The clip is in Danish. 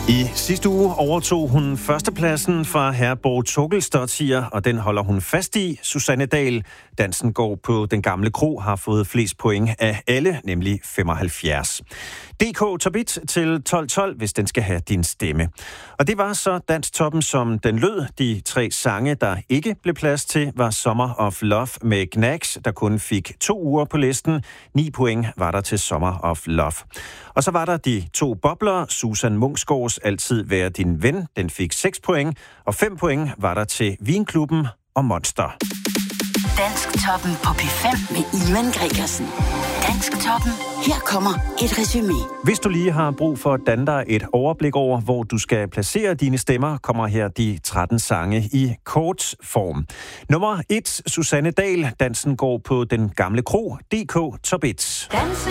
I sidste uge overtog hun førstepladsen fra Herborg Torgelsdottir, og den holder hun fast i. Susanne Dahl, Dansen går på Den Gamle Kro, har fået flest point af alle, nemlig 75. DK Top 1 til 12.12, hvis den skal have din stemme. Og det var så Dansktoppen, som den lød. De 3 sange, der ikke blev plads til, var Summer of Love med Gnags, der kun fik 2 uger på listen. 9 point var der til Summer of Love. Og så var der de 2 bobler, Susan Munksgaards Altid være din ven, den fik 6 point, og 5 point var der til Vinklubben og Monster. Dansktoppen på P5 med Ivan Gregersen. Dansktoppen. Her kommer et resumé. Hvis du lige har brug for at danne dig et overblik over, hvor du skal placere dine stemmer, kommer her de 13 sange i kort form. Nummer 1, Susanne Dahl, Dansen går på Den Gamle Kro, DK Top 1. Dansen